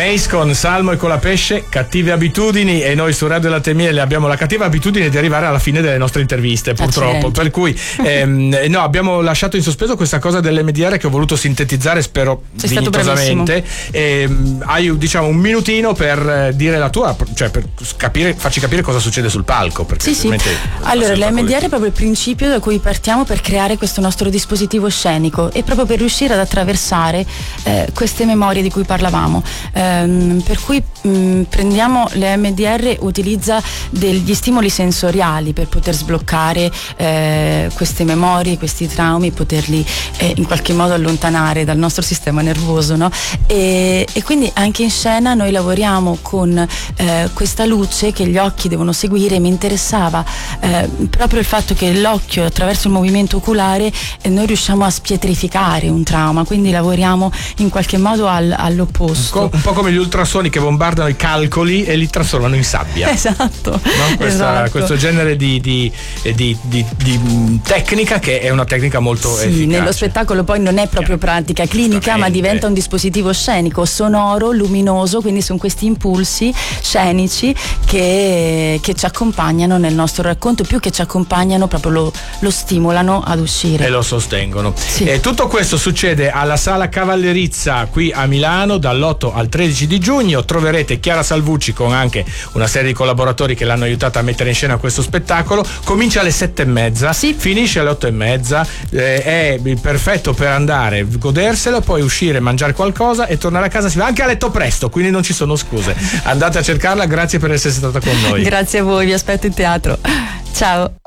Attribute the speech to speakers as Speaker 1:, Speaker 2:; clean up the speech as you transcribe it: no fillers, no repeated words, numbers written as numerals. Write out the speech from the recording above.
Speaker 1: Mace con Salmo e con la pesce, cattive abitudini, e noi su Radio Latte e Miele abbiamo la cattiva abitudine di arrivare alla fine delle nostre interviste, purtroppo. Per cui no, abbiamo lasciato in sospeso questa cosa dell'MDR che ho voluto sintetizzare, spero dignitosamente. Hai, diciamo, un minutino per dire la tua, cioè per farci capire cosa succede sul palco. Perché
Speaker 2: sì. Allora, l'MDR è proprio il principio da cui partiamo per creare questo nostro dispositivo scenico e proprio per riuscire ad attraversare queste memorie di cui parlavamo. Per cui prendiamo l'MDR, utilizza degli stimoli sensoriali per poter sbloccare queste memorie, questi traumi, poterli in qualche modo allontanare dal nostro sistema nervoso, no? E quindi anche in scena noi lavoriamo con questa luce che gli occhi devono seguire. Mi interessava proprio il fatto che l'occhio, attraverso il movimento oculare, noi riusciamo a spietrificare un trauma, quindi lavoriamo in qualche modo all'opposto.
Speaker 1: Un po' come gli ultrasuoni che bombardano i calcoli e li trasformano in sabbia.
Speaker 2: Esatto.
Speaker 1: No? Questo genere di tecnica, che è una tecnica molto efficace.
Speaker 2: Nello spettacolo poi non è proprio pratica clinica, ma diventa un dispositivo scenico, sonoro, luminoso, quindi sono questi impulsi scenici che ci accompagnano nel nostro racconto, più che ci accompagnano proprio lo stimolano ad uscire
Speaker 1: e lo sostengono.
Speaker 2: Sì.
Speaker 1: Tutto questo succede alla Sala Cavallerizza qui a Milano dall'8 al 13 di giugno. Troverete Chiara Salvucci con anche una serie di collaboratori che l'hanno aiutata a mettere in scena questo spettacolo. Comincia alle 7:30, finisce alle 8:30, è perfetto per andare, goderselo, poi uscire, mangiare qualcosa e tornare a casa. Si va anche a letto presto, quindi non ci sono scuse. Andate a cercarla. Grazie per essere stata con noi.
Speaker 2: Grazie a voi, vi aspetto in teatro. Ciao.